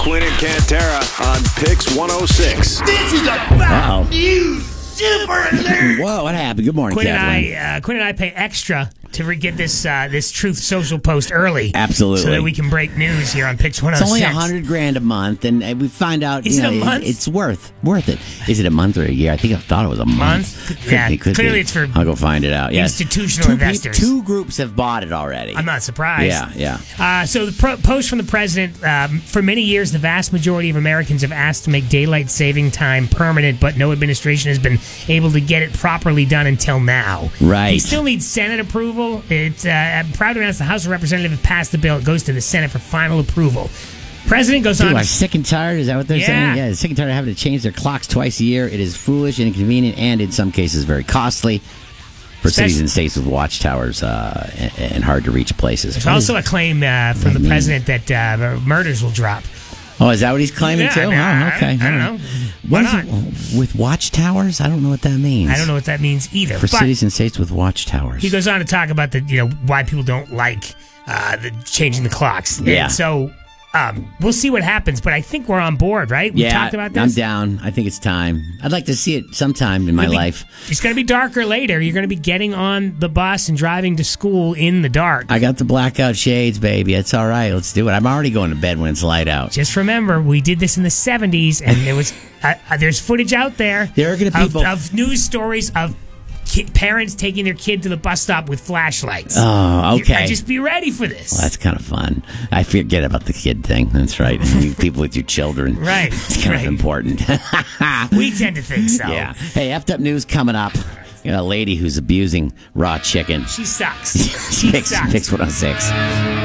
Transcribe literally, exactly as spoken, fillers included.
Quinn and Cantera on Pix one oh six. This is about you, super alert. Whoa, what happened? Good morning, Quinn Kathleen. and I, uh, Quinn and I pay extra to re- get this uh, this Truth Social post early. Absolutely. So that we can break news here on Pix one oh six. It's only a hundred grand a month, and uh, we find out. Is you it know, a month? It's worth worth it. Is it a month or a year? I think I thought it was a month. Month? Could Yeah, be, could clearly be. it's for I'll go find it out. Yes. institutional two peop- investors. two groups have bought it already. I'm not surprised. Yeah, yeah. Uh, so the pro- post from the president, um, for many years, the vast majority of Americans have asked to make daylight saving time permanent, but no administration has been able to get it properly done until now. Right. He still needs Senate approval. It's, uh, I'm proud to announce the House of Representatives have passed the bill. It goes to the Senate for final approval. President goes People on. are sick and tired. Is that what they're Yeah. saying? Yeah, sick and tired of having to change their clocks twice a year. It is foolish and inconvenient, and in some cases very costly for Especially- cities and states with watchtowers uh, and, and hard to reach places. There's What also is- a claim uh, from that the mean? president that uh, murders will drop. Oh, is that what he's claiming Yeah, too? I mean, oh, I- okay. I don't know. What Why is it- with watchtowers? I don't know what that means. I don't know what that means either. For but cities and states with watchtowers. he goes on to talk about the you know why people don't like uh, the changing the clocks. Yeah. And so um, we'll see what happens, but I think we're on board, right? We yeah, talked about this. I'm down. I think it's time. I'd like to see it sometime in my It'll be- life. It's going to be darker later. You're going to be getting on the bus and driving to school in the dark. I got the blackout shades, baby. It's all right. Let's do it. I'm already going to bed when it's light out. Just remember, we did this in the seventies, and there was uh, uh, there's footage out there. There are gonna be of, people- of news stories of ki- parents taking their kid to the bus stop with flashlights. Oh, You- okay. just be ready for this. Well, that's kind of fun. I forget about the kid thing. That's right. You people with your children. Right, It's kind right. of important. We tend to think so. Yeah. Hey, effed up news coming up. You know, a lady who's abusing raw chicken. She sucks. She Pix, sucks. Pix one oh six.